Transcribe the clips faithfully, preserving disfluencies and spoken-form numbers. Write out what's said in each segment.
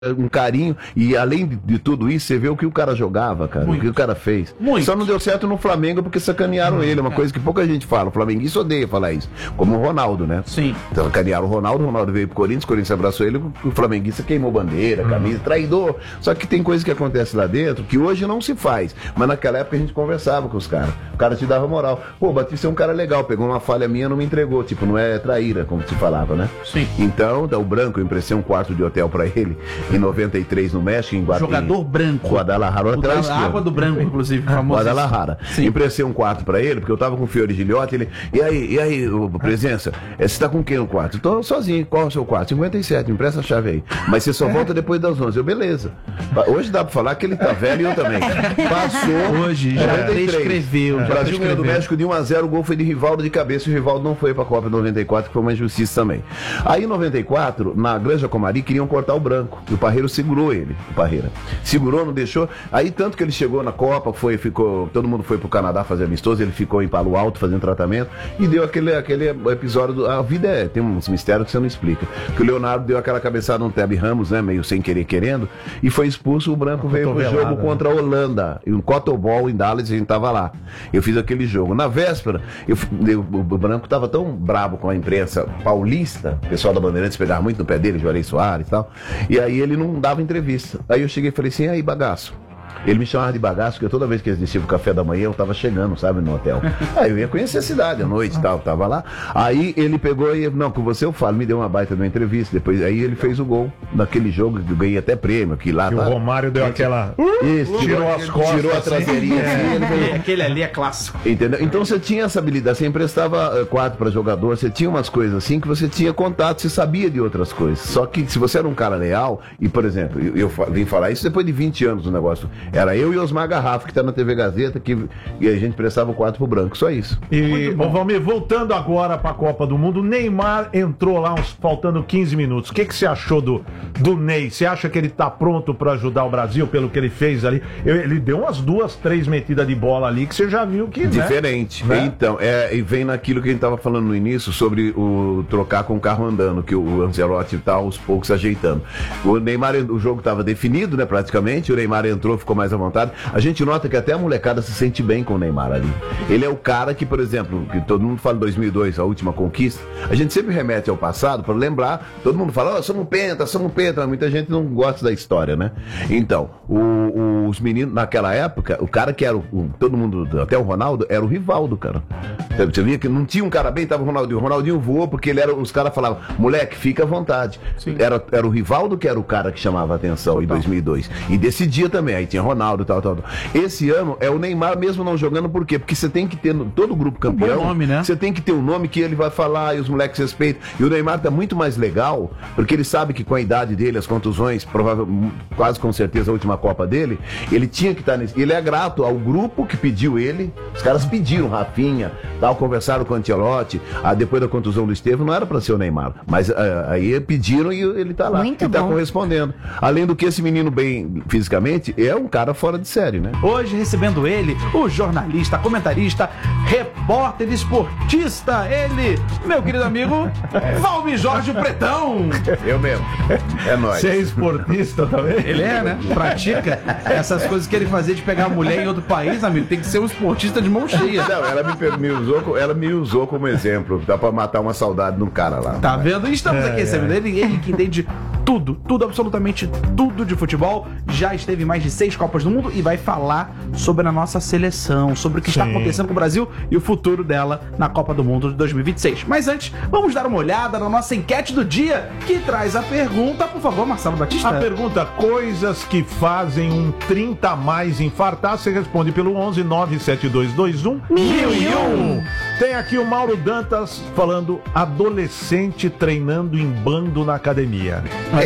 um carinho, e além de, de tudo isso, você vê o que o cara jogava, cara, muito. O que o cara fez. Muito. Só não deu certo no Flamengo porque sacanearam hum, ele, uma é. coisa que pouca gente fala. O flamenguista odeia falar isso, como o Ronaldo, né? Sim. Então, sacanearam o Ronaldo, o Ronaldo veio pro Corinthians, o Corinthians abraçou ele, o flamenguista queimou bandeira, camisa, hum. traidor. Só que tem coisa que acontece lá dentro que hoje não se faz, mas naquela época a gente conversava com os caras. O cara te dava moral. Pô, o Batista é um cara legal, pegou uma falha minha, não me entregou. Tipo, não é traíra, como se falava, né? Sim. Então, o Branco, eu emprestei um quarto de hotel pra ele em noventa e três no México, em Guatemala. Jogador branco. Guadalajara. O da água do branco, inclusive, famoso. Guadalajara. Emprestei um quarto pra ele, porque eu tava com o Fiore Gilhote, ele, e aí, e aí, ô, presença, você tá com quem no quarto? Eu tô sozinho, qual é o seu quarto? cinquenta e sete, me empresta a chave aí. Mas você só volta depois das onze. Eu, beleza. Hoje dá pra falar que ele tá velho e eu também. Passou. Hoje já escreveu. O Brasil ganhou do México de um a zero, o gol foi de Rivaldo de cabeça, e o Rivaldo não foi pra Copa de noventa e quatro, que foi uma injustiça também. Aí em noventa e quatro, na Granja Comari, queriam cortar o Branco, e o Parreiro segurou ele, o Parreira. Segurou, não deixou. Aí tanto que ele chegou na Copa, foi, ficou, todo mundo foi pro Canadá fazer amistoso, ele ficou em Palo Alto fazendo tratamento, e deu aquele, aquele episódio do, a vida é, tem uns mistérios que você não explica, que o Leonardo deu aquela cabeçada no Teb Ramos, né, meio sem querer querendo, e foi expulso, o Branco veio pro jogo contra a Holanda, e um Cotobol em Dallas, a gente tava lá. Eu fiz aquele jogo. Na véspera, eu, eu, o Branco tava tão brabo com a imprensa paulista, o pessoal da Bandeirantes pegava muito no pé dele, Juarez Soares e tal, e aí ele não dava entrevista. Aí eu cheguei e falei assim, aí bagaço. Ele me chamava de bagaço, porque toda vez que eles desciam o café da manhã, eu tava chegando, sabe, no hotel. Aí eu ia conhecer a cidade à noite e tal, tava lá. Aí ele pegou e, não, com você eu falo, me deu uma baita de uma entrevista. Depois, aí ele fez o gol naquele jogo, que eu ganhei até prêmio, que lá. E tá, o Romário deu gente, aquela. Isso, tirou as costas, tirou a traseirinha. Assim, assim, é. Aquele ali é clássico. Entendeu? Então você tinha essa habilidade, você emprestava uh, quatro para jogador, você tinha umas coisas assim que você tinha contato, você sabia de outras coisas. Só que se você era um cara leal, e por exemplo, eu, eu vim falar isso depois de vinte anos do negócio, era eu e Osmar Garrafa, que tá na T V Gazeta, que e a gente prestava o quatro pro Branco, só isso. E, ô Valmir, voltando agora pra Copa do Mundo, o Neymar entrou lá uns, faltando quinze minutos. O que que você achou do, do Ney? Você acha que ele tá pronto pra ajudar o Brasil pelo que ele fez ali? Eu, ele deu umas duas, três metidas de bola ali que você já viu que, diferente, né? Então, é, e vem naquilo que a gente tava falando no início sobre o trocar com o carro andando, que o Ancelotti tá aos poucos ajeitando. O Neymar, o jogo tava definido, né, praticamente, o Neymar entrou, ficou mais à vontade. A gente nota que até a molecada se sente bem com o Neymar ali. Ele é o cara que, por exemplo, que todo mundo fala em dois mil e dois, a última conquista, a gente sempre remete ao passado para lembrar, todo mundo fala, oh, somos penta, somos penta, mas muita gente não gosta da história, né? Então, o, o, os meninos, naquela época, o cara que era o, o, todo mundo, até o Ronaldo, era o Rivaldo, cara. Você via que não tinha um cara bem, tava o Ronaldinho. O Ronaldinho voou porque ele era, os caras falavam, moleque, fica à vontade. Era, era o Rivaldo que era o cara que chamava a atenção. Total. Em dois mil e dois. E decidia também, aí tinha Ronaldo e tal, tal, tal. Esse ano é o Neymar mesmo não jogando, por quê? Porque você tem que ter, todo grupo campeão, um nome, né? Você tem que ter um nome que ele vai falar e os moleques respeitam. E o Neymar tá muito mais legal, porque ele sabe que com a idade dele, as contusões, provavelmente, quase com certeza a última Copa dele, ele tinha que estar tá nesse. Ele é grato ao grupo que pediu ele, os caras pediram, Rafinha, tal, conversaram com o Ancelotti, ah, depois da contusão do Estevão, não era pra ser o Neymar, mas ah, aí pediram e ele tá lá, muito ele tá bom. correspondendo. Além do que esse menino bem fisicamente, é um cara fora de série, né? Hoje recebendo ele, o jornalista, comentarista, repórter esportista, ele, meu querido amigo, Valmir Jorge Pretão. Eu mesmo. É nóis. Você é esportista também? Ele é, né? Pratica essas coisas que ele fazia de pegar a mulher em outro país, amigo. Tem que ser um esportista de mão cheia. Não, ela me, me, usou, ela me usou como exemplo. Dá pra matar uma saudade num cara lá. Tá vendo? E estamos aqui recebendo ele, ele que entende tudo, tudo, absolutamente tudo de futebol. Já esteve em mais de seis Copas do Mundo e vai falar sobre a nossa seleção, sobre o que Sim. está acontecendo com o Brasil e o futuro dela na Copa do Mundo de dois mil e vinte e seis. Mas antes, vamos dar uma olhada na nossa enquete do dia, que traz a pergunta, por favor, Marcelo Batista. A pergunta, coisas que fazem um trinta a mais infartar, você responde pelo onze nove sete dois dois um mil e um. Tem aqui o Mauro Dantas falando adolescente treinando em bando na academia.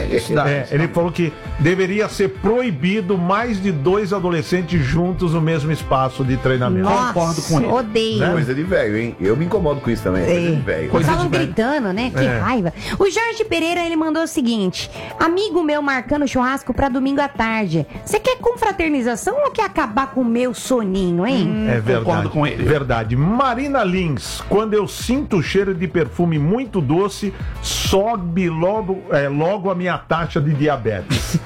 É, ele falou que deveria ser proibido mais de dois adolescentes juntos no mesmo espaço de treinamento. Nossa, concordo com ele. Odeio. Né? Coisa de velho, hein? Eu me incomodo com isso também. É. Coisa de velho. Coisa Estavam gritando, né? Que é. raiva. O Jorge Pereira, ele mandou o seguinte: amigo meu marcando churrasco pra domingo à tarde. Você quer confraternização ou quer acabar com o meu soninho, hein? É verdade. Concordo com ele. Verdade. Marina Lins Lins, quando eu sinto o cheiro de perfume muito doce, sobe logo, é, logo a minha taxa de diabetes.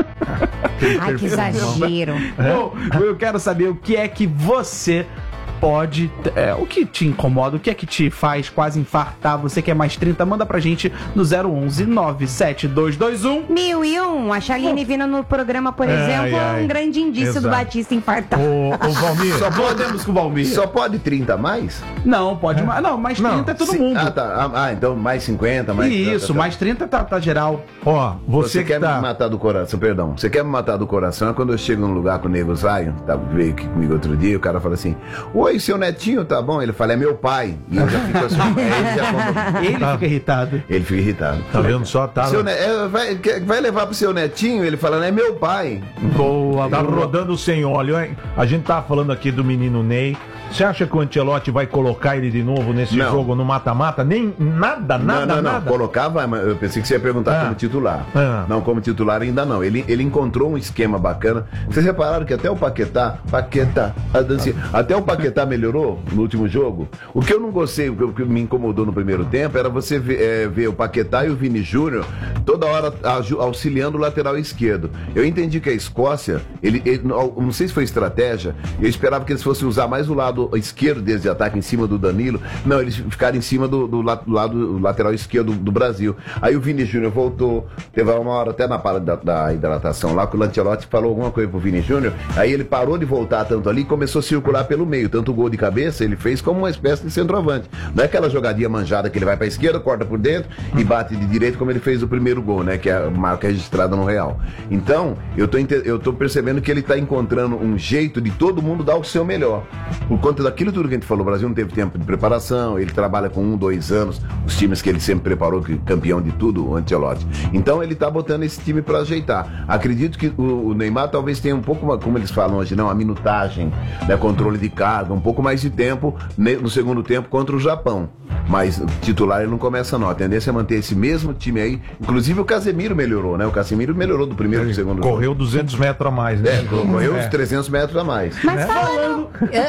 Ai, que exagero. Bom, eu quero saber o que é que você pode, é, o que te incomoda, o que é que te faz quase infartar. Você que é mais trinta, manda pra gente no zero onze nove sete dois dois um Mil e um. A Charline vindo no programa, por Ai, exemplo, é ai. um grande indício Exato. do Batista infartar. Ô, ô Valmir, Só podemos com o Valmir. Só pode trinta a mais? Não, pode mais. Não, mais Não, trinta é todo Sim. mundo. Ah, tá. Ah, ah, então mais cinquenta, mais... Isso, tá, tá, tá. mais trinta tá, tá geral. ó, você, Você, que quer tá... me matar do coração, perdão. Você quer me matar do coração é quando eu chego num lugar com o Nego Zion, tá, veio aqui comigo outro dia, o cara fala assim: oi, seu netinho, tá bom? Ele fala, é meu pai. E eu já fico assim, aí ele já compra. Ele fica irritado. Ele fica irritado. Tá vendo só? Tá, Seu ne- é, vai, quer- vai levar pro seu netinho? Ele fala, é meu pai. Boa, tá boa. rodando sem óleo, hein? A gente tava falando aqui do menino Ney. Você acha que o Ancelotti vai colocar ele de novo nesse Não. jogo no mata-mata? Nem nada, nada, não, não, não. nada. Colocava, mas eu pensei que você ia perguntar Ah. como titular. Ah. Não, como titular ainda não. Ele, ele encontrou um esquema bacana. Vocês repararam que até o Paquetá, Paquetá, a dancinha, até o Paquetá melhorou no último jogo? O que eu não gostei, o que- o que me incomodou no primeiro tempo, era você ver, é, ver o Paquetá e o Vini Júnior toda hora aju- auxiliando o lateral esquerdo. Eu entendi que a Escócia, ele, ele- não não sei se foi estratégia, eu esperava que eles fossem usar mais o lado esquerdo deles de ataque em cima do Danilo. Não, eles ficaram em cima do, do, la- do lado lateral esquerdo do, do Brasil. Aí o Vini Júnior voltou, teve uma hora até na parada da, da hidratação lá, que o Lancelotti falou alguma coisa pro Vini Júnior, aí ele parou de voltar tanto ali e começou a circular pelo meio. Tanto o gol de cabeça ele fez como uma espécie de centroavante. Não é aquela jogadinha manjada que ele vai pra esquerda, corta por dentro e bate de direito como ele fez o primeiro gol, né? Que é a marca registrada no Real. Então, eu tô, ente- eu tô percebendo que ele tá encontrando um jeito de todo mundo dar o seu melhor. Por conta daquilo tudo que a gente falou, o Brasil não teve tempo de preparação, ele trabalha com um, dois anos, os times que ele sempre preparou, que campeão de tudo, o Ancelotti. Então ele tá botando esse time pra ajeitar. Acredito que o, o Neymar talvez tenha um pouco, uma- como eles falam hoje, não, a minutagem, né, controle de carga, um pouco mais de tempo ne- no segundo tempo contra o Japão. Mas titular ele não começa não. A tendência é manter esse mesmo time aí. Inclusive o Casemiro melhorou, né? O Casemiro melhorou do primeiro pro segundo jogo. Correu duzentos metros a mais, né? É, correu É. uns trezentos metros a mais. Mas falando.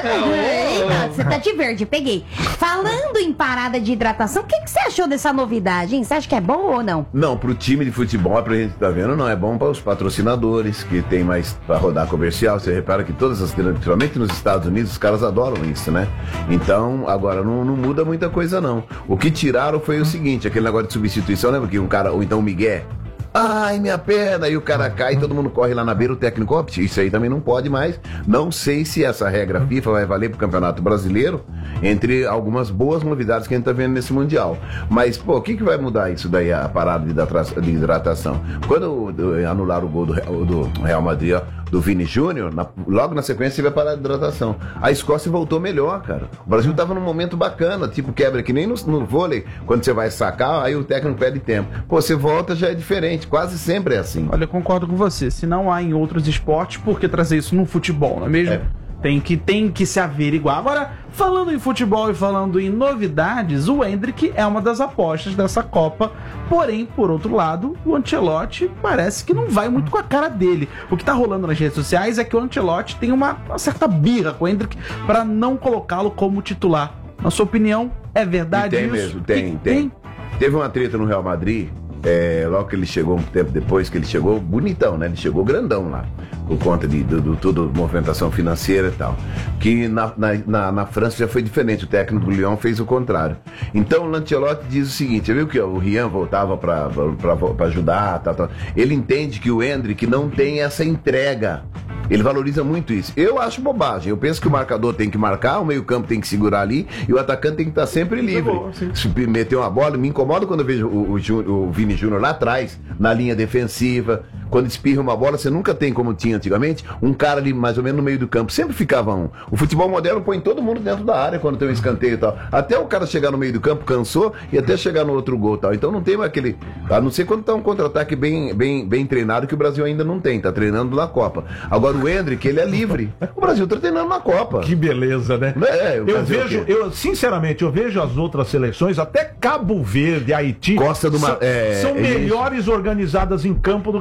Eita, você tá de verde, peguei. Falando em parada de hidratação, o que, que você achou dessa novidade, hein? Você acha que é bom ou não? Não, pro time de futebol, pra gente tá vendo, não é bom para os patrocinadores, que tem mais pra rodar comercial. Você repara que todas as, principalmente nos Estados Unidos, os caras adoram isso, né? Então, agora não, não muda muita coisa, não. O que tiraram foi o seguinte, aquele negócio de substituição, lembra que um cara, ou então o Miguel, ai, minha perna, e o cara cai, todo mundo corre lá na beira, o técnico, ó, isso aí também não pode mais. Não sei se essa regra FIFA vai valer pro Campeonato Brasileiro, entre algumas boas novidades que a gente tá vendo nesse Mundial. Mas, pô, o que que vai mudar isso daí, a parada de hidrata- de hidratação? Quando do- anularam o gol do, Real- do Real Madrid, ó, do Vini Júnior, na- logo na sequência teve a parada de hidratação. A Escócia voltou melhor, cara. O Brasil tava num momento bacana, tipo quebra, que nem no, no vôlei, quando você vai sacar, aí o técnico pede tempo. Pô, você volta, já é diferente, quase sempre é assim. Olha, eu concordo com você. Se não há em outros esportes, por que trazer isso no futebol, não é mesmo? É. Tem que, tem que se averiguar. Agora, falando em futebol e falando em novidades, o Endrick é uma das apostas dessa Copa. Porém, por outro lado, o Ancelotti parece que não vai muito com a cara dele. O que tá rolando nas redes sociais é que o Ancelotti tem uma, uma certa birra com o Endrick para não colocá-lo como titular. Na sua opinião, é verdade E tem isso? mesmo, tem, E- tem. Teve uma treta no Real Madrid, é, logo que ele chegou, um tempo depois que ele chegou, bonitão, né? Ele chegou grandão lá, por conta de do, do, tudo, movimentação financeira e tal. Que na, na, na, na França já foi diferente, o técnico do Lyon fez o contrário. Então o Lancelotti diz o seguinte, você viu que o Rian voltava pra, pra, pra ajudar, tal, tal. Ele entende que o Endrick não tem essa entrega. Ele valoriza muito isso. Eu acho bobagem. Eu penso que o marcador tem que marcar, o meio-campo tem que segurar ali e o atacante tem que estar sempre livre. boa, sim. Se meter uma bola, me incomoda quando eu vejo o, o, Jú- o Vini Júnior lá atrás, na linha defensiva. Quando espirra uma bola, você nunca tem, como tinha antigamente, um cara ali mais ou menos no meio do campo. Sempre ficava um. O futebol moderno põe todo mundo dentro da área quando tem um escanteio e tal. Até o cara chegar no meio do campo, cansou, e até chegar no outro gol e tal. Então não tem mais aquele. A não ser quando tá um contra-ataque bem, bem, bem treinado, que o Brasil ainda não tem. Tá treinando na Copa. Agora o Endrick, ele é livre. O Brasil tá treinando na Copa. Que beleza, né? É, o eu Brasil é o vejo, quê? eu sinceramente, eu vejo as outras seleções, até Cabo Verde, Haiti, Gosta de uma- são, é, são é melhores organizadas em campo do que o Brasil.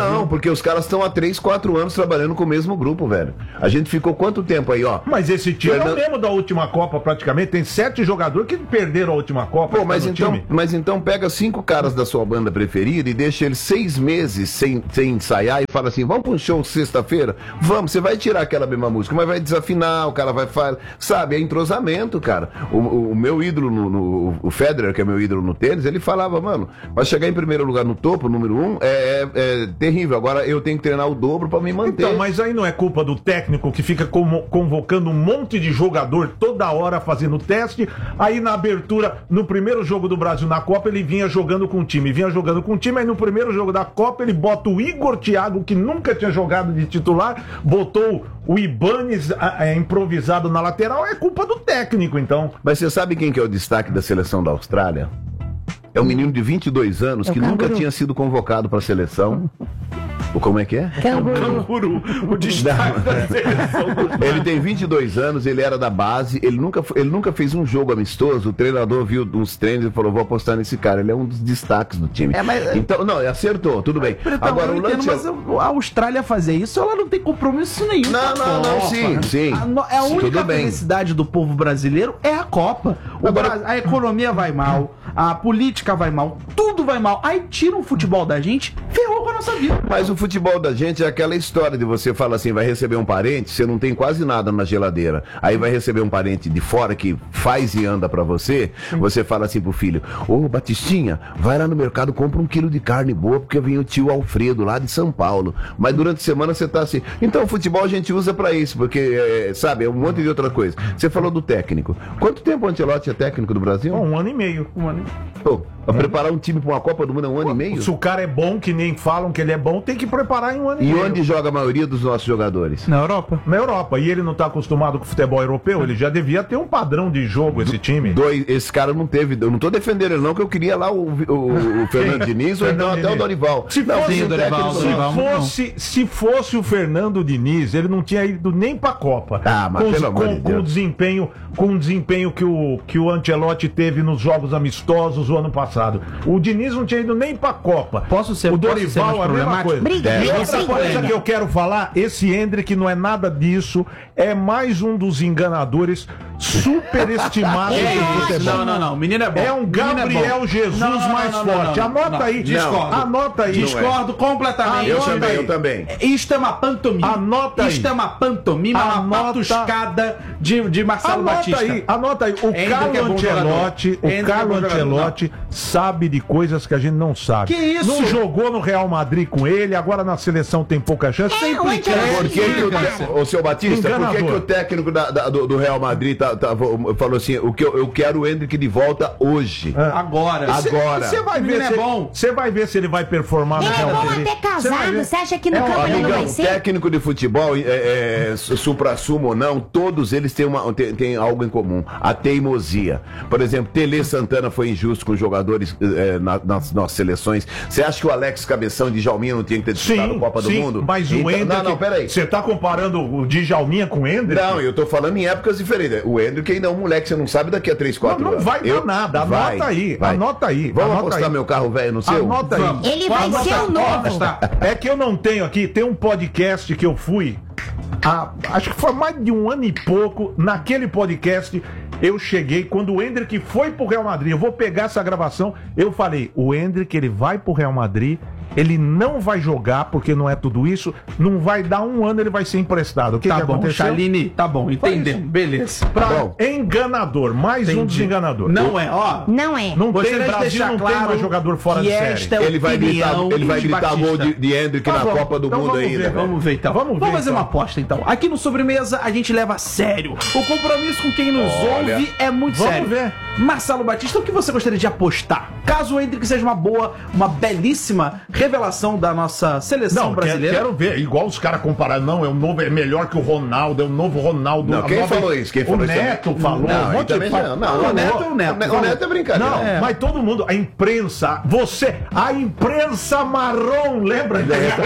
Não, porque os caras estão há três, quatro anos trabalhando com o mesmo grupo, velho. A gente ficou quanto tempo aí, ó? Mas esse time Fernando... é o mesmo da última Copa, praticamente. Tem sete jogadores que perderam a última Copa. Pô, mas no então, time. mas então pega cinco caras da sua banda preferida e deixa eles seis meses sem, sem ensaiar e fala assim, vamos pra um show sexta-feira? Vamos, você vai tirar aquela mesma música, mas vai desafinar, o cara vai falar, sabe, é entrosamento, cara. O, o, o meu ídolo, no, no, o Federer, que é meu ídolo no tênis, ele falava, mano, pra chegar em primeiro lugar no topo, número um, é, é, é terrível. Agora eu tenho que treinar o dobro pra me manter. Então, mas aí não é culpa do técnico que fica como- convocando um monte de jogador toda hora fazendo teste. Aí na abertura, no primeiro jogo do Brasil na Copa, ele vinha jogando com o time, vinha jogando com o time, aí no primeiro jogo da Copa ele bota o Igor Thiago, que nunca tinha jogado de titular, botou o Ibanes a, a, improvisado na lateral, é culpa do técnico, então. Mas você sabe quem que é o destaque da seleção da Austrália? É um menino de vinte e dois anos É o que nunca Canguru. tinha sido convocado pra seleção. Ou como é que é? Canguru. Canguru, o destaque da seleção do Ele tem vinte e dois anos, ele era da base, ele nunca, ele nunca fez um jogo amistoso. O treinador viu uns treinos e falou: vou apostar nesse cara. Ele é um dos destaques do time. É, mas- Então, não, acertou, tudo bem. Pretão, Agora eu o entendo, lance mas é... a Austrália fazer isso, ela não tem compromisso nenhum. Não, com a não, não, Copa. sim, sim. A, no- é a única Tudo bem. felicidade do povo brasileiro é a Copa. O Agora- Bra- a economia vai mal, a política vai mal, tudo vai mal. Aí tira o futebol da gente, ferrou com a nossa vida. Mas o futebol da gente é aquela história de você fala assim, vai receber um parente, você não tem quase nada na geladeira. Aí vai receber um parente de fora que faz e anda pra você, você fala assim pro filho, ô Batistinha, vai lá no mercado, compra um quilo de carne boa, porque vem o tio Alfredo lá de São Paulo. Mas durante a semana você tá assim. Então o futebol a gente usa pra isso, porque, é, sabe, é um monte de outra coisa. Você falou do técnico. Quanto tempo o Ancelotti é técnico do Brasil? Bom, um ano e meio. Um ano. Pô, pra preparar um time pra uma Copa do Mundo é um ano e meio? Se o cara é bom, que nem falam que ele é bom, tem que preparar em um ano e, E meio. onde joga a maioria dos nossos jogadores? Na Europa. Na Europa. E ele não tá acostumado com o futebol europeu, ele já devia ter um padrão de jogo, esse time. Dois, esse cara não teve. Eu não tô defendendo ele, não, que eu queria lá o, o, o Fernando Diniz ou então Fernando até o Diniz. Dorival. Se não, fosse sim, o Dorival, técnico, Dorival. Se fosse, se fosse o Fernando Diniz, ele não tinha ido nem pra Copa. Ah, mas com, pelo amor com, de com o Deus. desempenho, com o desempenho que o, que o Ancelotti teve nos jogos amistosos o ano passado. O Diniz não tinha ido nem pra Copa. Posso ser- O posso ser mais Dorival é a mesma problemático? coisa. Obrigada, E outra sem coisa polêmica. que eu quero falar, esse Hendrick não é nada disso, é mais um dos enganadores superestimados Ele do é futebol. Não, não, não. O menino é bom. É um O menino Gabriel bom. Jesus Não, não, não, mais não, não, forte. não, não, Anota não. aí. Discordo. Anota aí. Discordo completamente. Eu Anota também, aí. eu também. Isto é uma pantomima. Anota aí. Isto é uma pantomima, uma Anota- patuscada de, de Marcelo Anota Batista. aí, anota aí. O Hendrick Carlo é bom Ancelotti, jogador. o Hendrick é Carlo bom jogador. Ancelotti sabe de coisas que a gente não sabe. Que isso? Não jogou no Real Madrid com ele, agora na seleção tem pouca chance. É, Sempre o quer. Ancelotti- Por que, que o, te... Ô, seu Batista, por que, Enganador. que o técnico da- da- do, do Real Madrid tá- tá- falou assim: o que eu, eu quero o Hendrick de volta hoje? Agora. Agora. Você vai O ver menino se é bom. Você vai ver se ele vai performar no Ele é Real bom Madrid. até Você vai casado. ver. Você acha que no É, campo ele não Amigão, vai ser? técnico de futebol, é, é, supra-sumo ou não, todos eles têm, uma, têm, têm algo em comum. A teimosia. Por exemplo, Tele Santana foi injusto com os jogadores é, na- nas nossas seleções. Você acha que o Alex Cabeção de Djalminha não tinha que ter disputado Sim, a Copa do sim, Mundo? mas o Então- Hendrick... Não, não, peraí. Você tá comparando o Djalminha com o Hendrick? Não, eu tô falando em épocas diferentes. O Hendrick ainda é um moleque, você não sabe daqui a três, quatro Não, não anos. vai dar Eu- nada. Anota vai, aí, vai. anota aí. Vamos anota apostar aí. meu carro velho no seu? Anota aí. Vamos. Ele vai Anota- ser o novo. Anota. É que eu não tenho aqui, tem um podcast que eu fui, há, acho que foi mais de um ano e pouco, naquele podcast eu cheguei, quando o Hendrick foi pro Real Madrid, eu vou pegar essa gravação, eu falei, o Hendrick ele vai pro Real Madrid, ele não vai jogar, porque não é tudo isso, não vai dar um ano, ele vai ser emprestado. O que, Tá que bom, aconteceu? Chaline, tá bom, entendemos. isso. Beleza. Pra Bom. enganador, mais um dos enganadores. Não é, ó. Não é. Não tem, Gostaria de Brasil deixar não tem claro mais jogador fora que de série. esta é Ele vai gritar, opinião ele vai de gritar Batista. gol de, de Hendrick Tá na bom. Copa do Então Mundo vamos ainda. ver, velho. Vamos ver então. Vamos Vamos, ver, fazer então. uma aposta então. Aqui no Sobremesa a gente leva a sério. O compromisso com quem nos Olha. ouve é muito Vamos sério. ver. Marcelo Batista, o que você gostaria de apostar? Caso o Hendrick seja uma boa, uma belíssima revelação da nossa seleção Não, quero, brasileira. quero ver. Igual os caras compararam, não, é, um novo, é melhor que o Ronaldo, é o novo Ronaldo. Não, a quem nova- falou isso? Quem falou o isso Neto também? falou. Não, um ele monte também de fa- não, não, Falou. o Neto é o Neto. O Neto é brincadeira. Não, É. mas todo mundo, a imprensa, você, a imprensa marrom, lembra?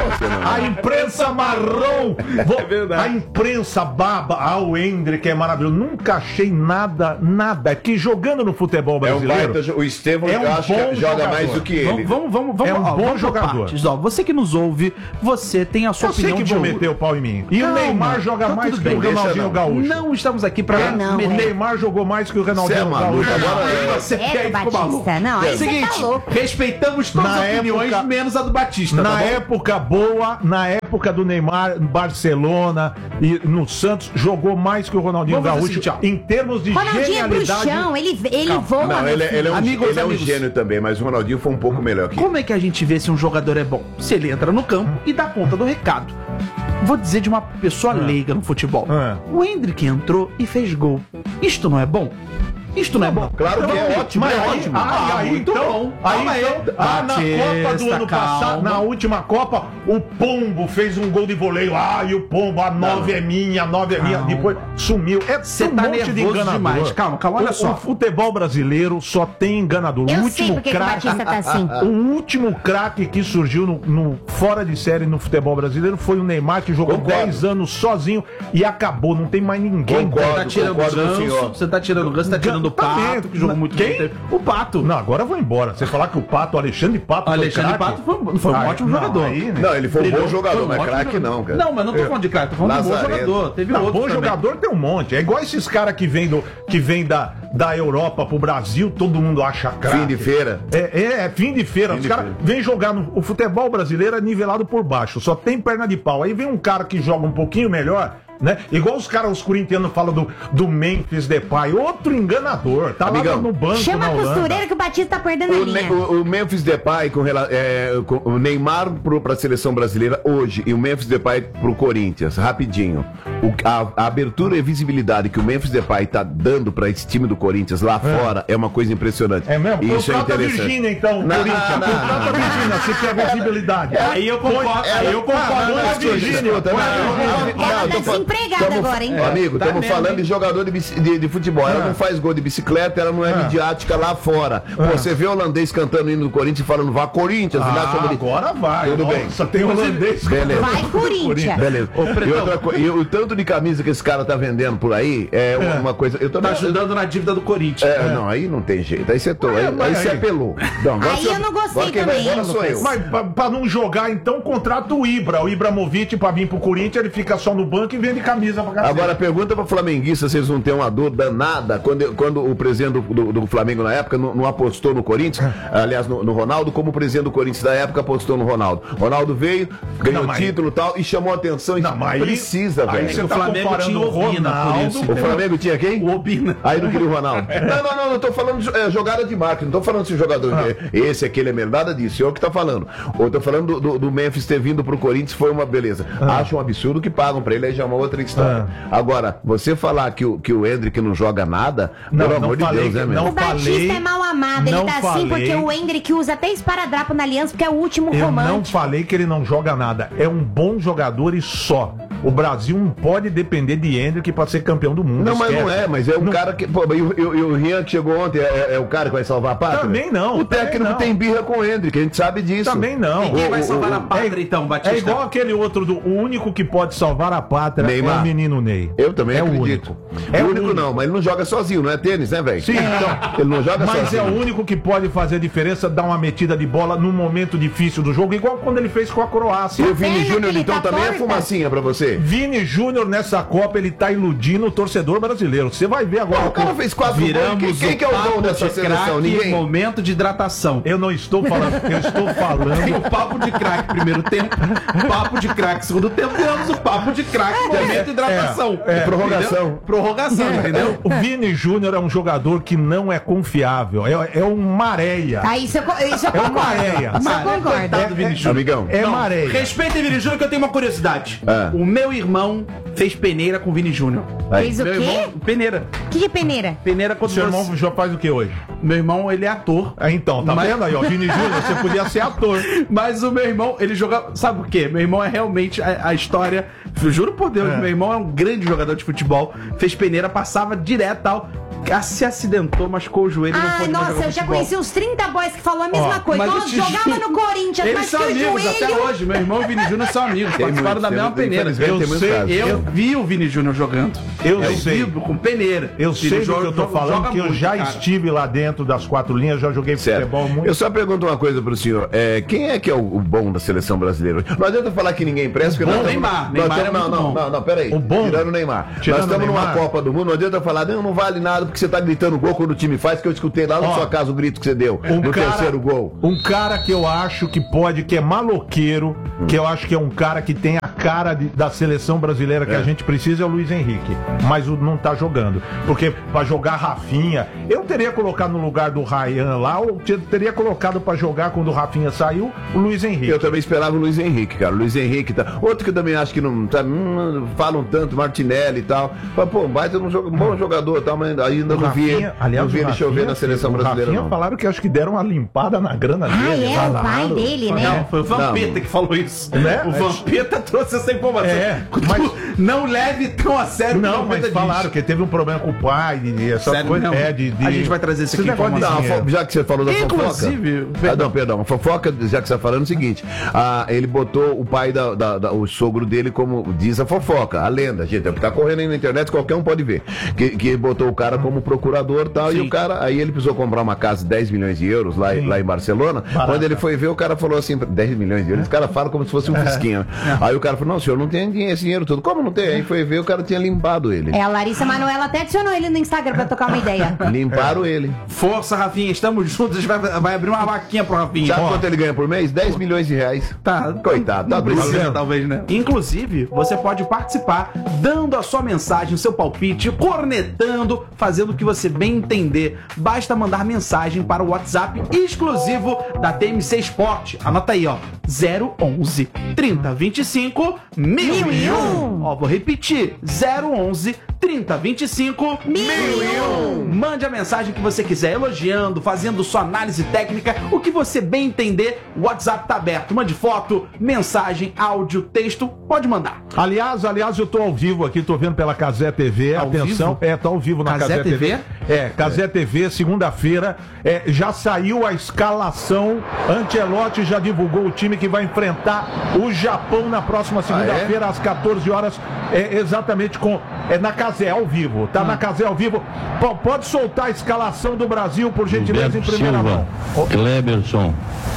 A imprensa marrom. Vo- verdade. A imprensa baba, ah, o Hendrick é maravilhoso. Nunca achei nada, nada. Que jogando no futebol É um brasileiro. baita, jo- o Estevão É um eu acho bom que joga jogador. mais do que ele. Vamos, vamos, vamos, vamos, É um ó, bom vamos botar jogador. partes. Ó, você que nos ouve, você tem a sua Eu sei opinião que de vou ouro. meter o pau em mim. E Calma, o Neymar joga tá mais tudo que bem, o deixa Ronaldinho não. Gaúcho. Não estamos aqui pra Ah, não, O é. Neymar jogou mais que o Você é Ronaldinho maluco, Gaúcho. agora Aí é- você É, quer ficou Batista, maluco. não, aí É o você seguinte, tá louco. respeitamos todas Na as opiniões, época- menos a do Batista, Na tá bom? época boa, na época do Neymar, no Barcelona e no Santos, jogou mais que o Ronaldinho Vamos fazer Gaúcho o seguinte, ó. em termos de Ronaldinho é genialidade. bruxão, ele, ele Calma. voa. Não, meu ele, filho. ele é um, Amigos, ele é um amigos. gênio também, mas o Ronaldinho foi um pouco melhor que Como é que a gente vê se um jogador é bom? Se ele entra no campo e dá conta do recado. Vou dizer de uma pessoa leiga no futebol. É. O Hendrick entrou e fez gol. Isto não é bom? Isto não é bom? Claro que é ótimo, Mas é aí, ótimo. ah, aí, muito então, bom. aí, Calma aí. então, ah, na Copa do ano Batista, passado, calma. na última Copa, o Pombo fez um gol de voleio. Ah, e o Pombo, a nove é minha, a nove é minha. Calma. Depois sumiu. É Cê um tá monte de nervoso enganador. demais. Calma, calma, olha O- só. O futebol brasileiro só tem enganador. Eu o sei último porque que o craque. Batista tá assim. O último craque que surgiu no, no fora de série no futebol brasileiro foi o Neymar, que jogou Concordo. dez anos sozinho e acabou. Não tem mais ninguém. Concordo. Você tá tirando o concordo com o Ganso, senhor. você tá tirando o Ganso, você tá tirando o Também. Pato, que jogou muito Quem? bem. O Pato. Não, agora eu vou embora. Você falar que o Pato, o Alexandre Pato, O Alexandre foi craque? Pato foi, foi um Aí, ótimo não, jogador. aí, né? Não, ele foi um Brilhou, bom jogador, foi um mas ótimo craque jogador. não, cara. Não, mas não tô falando de craque, tô falando de bom Lazarento. jogador. Teve Não, outros bom também. jogador tem um monte. É igual esses caras que vêm do, que vem da, da Europa pro Brasil, todo mundo acha craque. Fim de feira. É, é, é fim de feira. Fim Os de caras feira. vêm jogar no. O futebol brasileiro é nivelado por baixo, só tem perna de pau. Aí vem um cara que joga um pouquinho melhor, né? Igual os caras, os corintianos falam do, do Memphis Depay, outro enganador. Tá Amigão, lá no banco Chama na a Holanda. costureira que o Batista tá perdendo a O, linha. Ne- o- o Memphis Depay com, rela- é, com o Neymar pro, pra seleção brasileira hoje e o Memphis Depay pro Corinthians, rapidinho. O- a, a abertura e visibilidade que o Memphis Depay tá dando pra esse time do Corinthians lá fora é uma coisa impressionante. É mesmo? Isso é Contrata a interessante. Virgínia, então, Não, Corinthians. não, não, Contrata a não. Virgínia, você quer visibilidade. Aí eu concordo, aí eu concordo. Ah, não, com não, a Virgínia. Escuta, não, Ué, não, Ela não, tá tô falando- desempregada tamo- agora, hein? Ô, amigo, tá estamos mesmo, falando hein? de jogador de, bici- de- de futebol. Ela Ah. não faz gol de bicicleta, ela não é Ah. midiática lá fora. Pô, você vê o holandês cantando o hino do Corinthians e falando, vá Corinthians. ele acha Ah, bonito. agora vai. Tudo bem. Nossa, tem holandês. Beleza. Vai, Corinthians. Beleza. Ô, E, Pretão. outra co- e o tanto de camisa que esse cara tá vendendo por aí é, É. uma coisa. Eu tô Tá ajudando na dívida do Corinthians. É, não, aí não tem jeito. Aí você to... É, aí, mas aí você aí- apelou. Não, agora Aí você- eu não gostei agora quem vai também. embora sou eu. Mas pra, pra não jogar, então, contrata o Ibra. O Ibramovic pra vir pro Corinthians, ele fica só no banco e vende camisa pra cacete. Agora pergunta pra flamenguista se eles não têm uma dor danada quando, quando o presidente do, do- do Flamengo na época não, não apostou no Corinthians, aliás, no, no Ronaldo, como o presidente do Corinthians da época apostou no Ronaldo. Ronaldo veio, ganhou Não, mas- título e tal, e chamou a atenção. E Não, mas aí- precisa, aí velho. você O tá Flamengo comparando tinha o o Obina, por Ronaldo isso. O Flamengo tinha quem? O Obina. Aí não queria o Ronaldo. Não, não, não, não tô falando de é, jogada de marketing, não tô falando se o jogador Ah. é esse, aquele é melhor, nada disso, eu que tá falando. Eu tô falando do, do, do Memphis ter vindo pro Corinthians, foi uma beleza. Acho um absurdo que pagam pra ele, aí já é uma outra história. Agora, você falar que o, que o Hendrick não joga nada, Não, pelo não amor de falei Deus, que- né, meu? não O Batista falei- é mal amado, ele não tá assim falei- porque o Hendrick usa até esparadrapo na aliança, porque é o último Eu romântico. não falei que ele não joga nada. É um bom jogador e só. O Brasil não pode depender de Hendrick pra ser campeão do mundo. Não, mas esquece. não é, mas é um Não- cara que. Pô, e o, e o- e o Rian que chegou ontem é, é o cara que vai salvar a pátria? Também não, O técnico também não. tem birra com o Hendrick, a gente sabe disso. Também não. E quem vai O- salvar o- a pátria, é- então, Batista? É igual aquele outro, do, o único que pode salvar a pátria Neymar. é o menino Ney. Eu também é acredito. O único. É É o o único, único. não, mas ele não joga sozinho, não é tênis, né, velho? Sim, então. Ele não joga Mas sozinho. é o único que pode fazer a diferença, dar uma metida de bola num momento difícil do jogo, igual quando ele fez com a Croácia. E o Vini Pena que Júnior, ele então, tá também é torta. fumacinha pra você? Vini Júnior nessa Copa, ele tá iludindo o torcedor brasileiro. Você vai ver agora. O cara fez quatro gols. Viramos Quem, quem o que é o papo gol dessa de seleção? craque, Ninguém? momento de hidratação. Eu não estou falando, eu estou Tem falando. o papo de craque primeiro tempo, papo de craque segundo tempo, temos o papo de craque momento de hidratação. é, prorrogação. Entendeu? Prorrogação, entendeu? O Vini Júnior é um jogador que não é confiável. É, é um maréia. Ah, isso eu, co- isso eu É uma concordo. areia. Isso eu Maré, concordo. coitado do Vini Júnior. Amigão. É Não, maréia. Respeitem Vini Júnior, que eu tenho uma curiosidade. Ah. O meu irmão fez peneira com o Vini Júnior. Aí. Fez o Meu quê? irmão, peneira. O que que é peneira? Peneira O quando seu você... irmão já faz o que hoje? Meu irmão, ele é ator. Ah, então, tá Mas- vendo aí, ó? Vini Júnior, você podia ser ator. Mas o meu irmão, ele joga. Sabe por quê? Meu irmão é realmente a, a história. Eu juro por Deus, É. meu irmão é um grande jogador de futebol. Fez peneira, passava direto tal. se acidentou, machucou o joelho e não Ah, pôde mais nossa, jogar eu já futebol. conheci uns trinta boys que falam a mesma Ó, coisa. Mas eu Nossa, te jogava juro, no Corinthians, Eles mas são que o amigos joelho... até hoje. Meu irmão e o Vini Júnior são amigos, Tem participaram muitos, da tem mesma muitos, peneira. infelizmente, Eu tem muitos sei, casos. Eu Eu- vi o Vini Júnior jogando. Eu Eu sei. vi com peneira. Eu Vini sei do joga- que eu tô joga- falando, joga que eu muito, já cara. estive lá dentro das quatro linhas, já joguei Certo. futebol muito. Eu só pergunto uma coisa pro senhor. É, quem é que é o, o bom da seleção brasileira? Não adianta falar que ninguém presta, porque bom, nós estamos- Neymar. nós Neymar temos- é não, muito não, bom. não, não, peraí. O bom? Tirando o Neymar. Tirando nós estamos o numa Neymar. Copa do Mundo, não adianta falar, não, não vale nada, porque você tá gritando gol quando o time faz, que eu escutei lá na Ó, sua casa o grito que você deu Um no cara, terceiro gol. um cara que eu acho que pode, que é maloqueiro, que eu acho que é um cara que tem a cara de- da seleção brasileira que É. a gente precisa é o Luiz Henrique. Mas o, não tá jogando. Porque pra jogar Rafinha, eu teria colocado no lugar do Ryan lá, ou te- teria colocado pra jogar quando o Rafinha saiu, o Luiz Henrique. Eu também esperava o Luiz Henrique, cara. O Luiz Henrique tá. Outro que eu também acho que não. Tá, hum, falam tanto, Martinelli e tal. Fala, pô, baita um, jogo, um bom jogador e tal, mas ainda O não vi, Rafinha- aliás, não vi o ele chover Rafinha, na seleção o brasileira. Rafinha Não. falaram que acho que deram uma limpada na grana Ah, dele. é, o falaram. pai dele, né? Não, foi o Vampeta Não. que falou isso. Né? O Vampeta trouxe essa informação. É, Tu mas- não leve tão a sério o que o Não, Vampeta mas diz. falaram que teve um problema com o pai, de, de essa Sério coisa. mesmo? É, de, de- A gente vai trazer isso aqui Esse negócio de Não, a dinheiro. fo- já que você falou da Inclusive, fofoca. Ah, não, perdão. A fofoca, já que você está falando, é o seguinte: ah, ele botou o pai, da, da- da- o sogro dele, como diz a fofoca, a lenda, gente. É porque tá correndo aí na internet, qualquer um pode ver. Que, que botou o cara como procurador e tal. Sim. E o cara, aí ele precisou comprar uma casa de dez milhões de euros lá, Sim. lá em Barcelona. Barata. Quando ele foi ver, o cara falou assim: dez milhões de euros. O cara fala como se fosse um fisquinha. Aí o cara falou: não, o senhor não tem dinheiro, esse dinheiro todo. Como não tem? Aí foi ver, o cara tinha limpado ele. É, a Larissa Manoela até adicionou ele no Instagram pra tocar uma ideia. Limparam ele. força, Rafinha, estamos juntos. A gente vai, vai abrir uma vaquinha pro Rafinha. Sabe Ó, quanto ele ganha por mês? dez milhões de reais. Tá, Coitado, tá não precisa, precisando. talvez, né? Inclusive, você pode participar dando a sua mensagem, o seu palpite, cornetando, fazendo o que você bem entender. Basta mandar mensagem para o WhatsApp exclusivo da T M C Sport. Anota aí, ó. zero onze, trinta, vinte e cinco, mil e um. Ó, vou repetir. zero onze, trinta, vinte e cinco, mil e um. Mande a mensagem que você quiser, elogiando, fazendo sua análise técnica, o que você bem entender. O WhatsApp tá aberto. Mande foto, mensagem, áudio, texto, pode mandar. Aliás, aliás, eu tô ao vivo aqui, tô vendo pela Casé T V. Ao Atenção, vivo? é, tá ao vivo na Casé Casé T V. T V? É, Casé T V, segunda-feira. É, já saiu a escalação. Ancelotti já divulgou o time que vai enfrentar o Japão na próxima segunda-feira, às quatorze horas. É, exatamente com. É na Casé, ao vivo. Tá na Casé ao vivo. P- pode soltar a escalação do Brasil, por gentileza, em Gilberto primeira Silva, mão. Ó, Kleberson,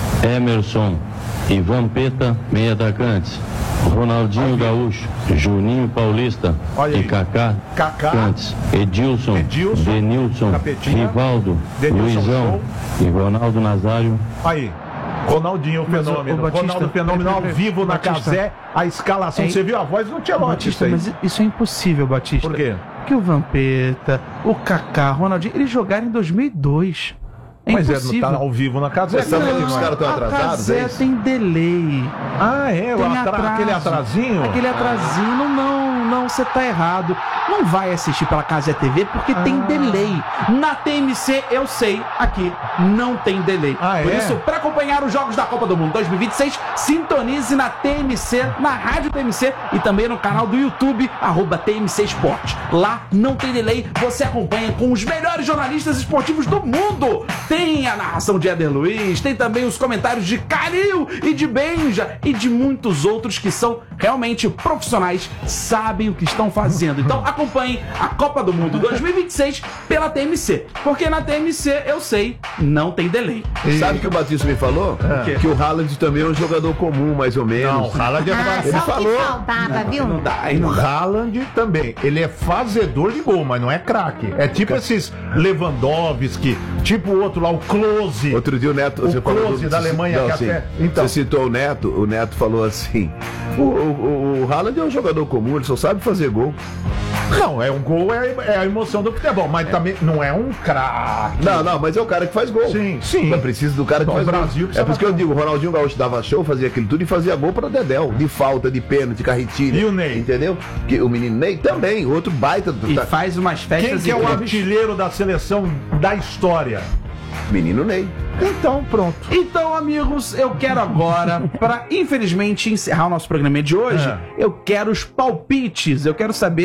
Emerson e Vampeta, meia atacantes. Ronaldinho Gaúcho, Juninho Paulista Olha aí. e Kaká, Kaká, atacantes. Edilson, Edilson, Denilson, Capetinha, Rivaldo, Denilson Luizão e Ronaldo Nazário. Aí. Ronaldinho, o Mas o- fenômeno. o Batista- Ronaldo Fenômeno ao peraí, vivo na Batista. Casé, a escalação. É- Você viu a voz do Ancelotti? Batista, isso aí. mas isso é impossível, Batista. Por quê? Porque o Vampeta, o Kaká, o Ronaldinho, eles jogaram em dois mil e dois. É Mas é, impossível. não tá ao vivo na Casé. Você sabe não, que os não é? caras estão A atrasados, Casé é isso? tem delay. Ah, é? o Tem atra- atraso. Aquele atrasinho? Aquele atrasinho, não, não, você tá errado. Não vai assistir pela Casé T V porque tem Ah. delay. Na T M C, eu sei, aqui não tem delay. Ah, Por é? isso, para acompanhar os Jogos da Copa do Mundo dois mil e vinte e seis, sintonize na T M C, na Rádio T M C e também no canal do YouTube, arroba T M C Esporte. Lá não tem delay, você acompanha com os melhores jornalistas esportivos do mundo. Tem a narração de Éder Luiz, tem também os comentários de Calil e de Benja e de muitos outros que são realmente profissionais, sabem o que estão fazendo. Então acompanhe a Copa do Mundo dois mil e vinte e seis pela T M C, porque na T M C, eu sei, não tem delay. Sabe o que o Batista me falou? quê? Que o Haaland também é um jogador comum, mais ou menos. Não, o Haaland é Ah, ele só o falou. que faltava, viu? Não dá, aí O não dá. Haaland também. Ele é fazedor de gol, mas não é craque. É tipo esses Lewandowski, tipo o outro lá, o Klose. Outro dia o Neto... O você falou Klose do- da Alemanha, Não, que sim. até- então. Você citou o Neto, o Neto falou assim, o, o, o Haaland é um jogador comum, ele só sabe fazer gol. Não, é um gol, é, é a emoção do futebol, mas também não é um craque. Não, não, mas é o cara que faz gol. Sim, sim. Mas precisa do cara que Então, faz o Brasil gol. precisa É por isso que eu fazer digo, o Ronaldinho Gaúcho dava show, fazia aquilo tudo e fazia gol pra Dedéu. De falta, de pênalti, de carretilha. E o Ney? Entendeu? Que, o menino Ney também, outro baita. do- E tá- faz umas festas Quem que é o incríveis. artilheiro da seleção da história? Menino Ney. Então, pronto. Então, amigos, eu quero agora, para infelizmente encerrar o nosso programa de hoje, É. eu quero os palpites. Eu quero saber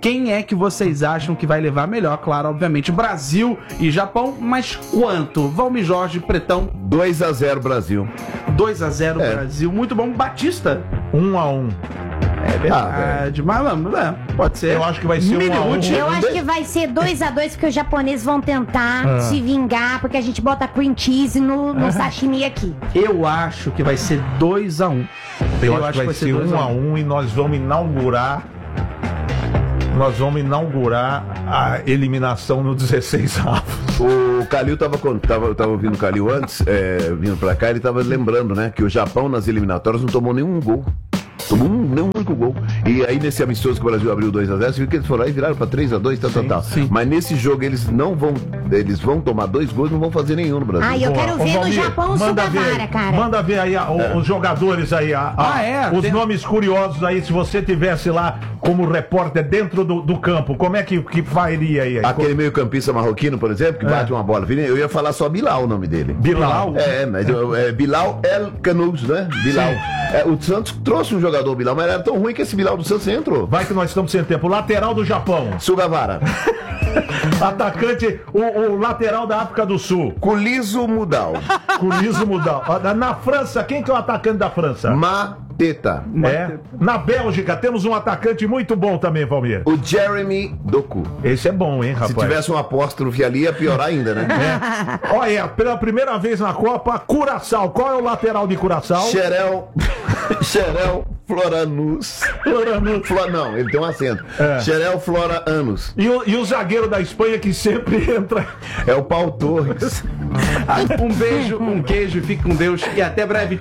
quem é que vocês acham que vai levar melhor? Claro, obviamente, Brasil e Japão, mas quanto? Valmir Jorge, Pretão. dois a zero Brasil. dois a zero É. Brasil. Muito bom. Batista. Um a um. É verdade. mas vamos, é, pode ser. Eu acho que vai ser um a um. Minute. Eu acho que vai ser dois a dois, porque os japoneses vão tentar Ah. se vingar, porque a gente bota cream cheese no, no sashimi aqui. Eu acho que vai ser dois a um. Eu, acho que vai ser dois um a um e nós vamos inaugurar. Nós vamos inaugurar a eliminação no dezesseis avos. O Calil tava, con- tava, tava ouvindo o Calil antes, é, vindo pra cá, ele tava lembrando, né, que o Japão nas eliminatórias não tomou nenhum gol. Tomou um, nenhum único gol. E aí nesse amistoso que o Brasil abriu dois a zero, você viu que eles foram lá e viraram pra três a dois, tal, tal, tal. sim. Mas nesse jogo eles não vão, eles vão tomar dois gols e não vão fazer nenhum no Brasil. Ah, eu quero Ô, ver no Valmir, Japão o manda ver, Sugawara, cara. Manda ver aí a- o- os jogadores aí, a- a- Ah, é? os Tem- nomes curiosos aí, se você tivesse lá como repórter dentro do, do campo, como é que, que faria aí? Aquele meio campista marroquino, por exemplo, que bate uma bola. Eu ia falar só Bilal o nome dele. Bilal. É, mas eu- é Bilal El Canous, né? Bilal. É, o Santos trouxe um jogador Bilal, mas era tão ruim que esse Bilal do Santos entrou. Vai que nós estamos sem tempo. Lateral do Japão. Sugawara. Atacante, o, o lateral da África do Sul. Culiso Mudal. Culiso Mudal. Ó, Na França, quem que é o atacante da França? Mateta. É. Na Bélgica, temos um atacante muito bom também, Valmir. O Jeremy Doku. Esse é bom, hein, Se rapaz? tivesse um apóstrofe ali, ia piorar ainda, né? É. Olha, pela primeira vez na Copa, Curaçao. Qual é o lateral de Curaçao? Xerel. Xerel Floranus. Floranus. Flo- Não, ele tem um acento. É. Xerel Flora Anus. E o, e o zagueiro da Espanha que sempre entra. É o Pau Torres. Um beijo, um queijo, fique com Deus e até breve.